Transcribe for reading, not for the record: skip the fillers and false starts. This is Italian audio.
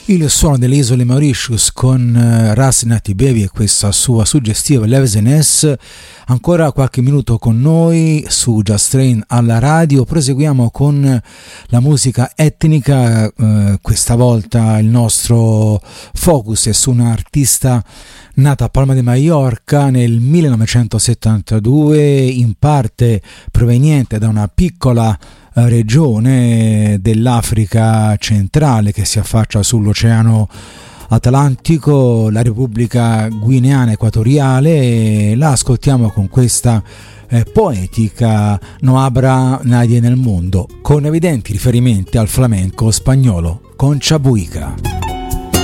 Il suono delle isole Mauritius con Ras Nati Baby e questa sua suggestiva Lavezness. Ancora qualche minuto con noi su Just Train alla radio. Proseguiamo con la musica etnica. Questa volta il nostro focus è su un'artista nata a Palma de Mallorca nel 1972, in parte proveniente da una piccola regione dell'Africa centrale che si affaccia sull'Oceano Atlantico, la Repubblica Guineana Equatoriale. La ascoltiamo con questa poetica No habrá nadie nel mondo, con evidenti riferimenti al flamenco spagnolo, Concha Buica.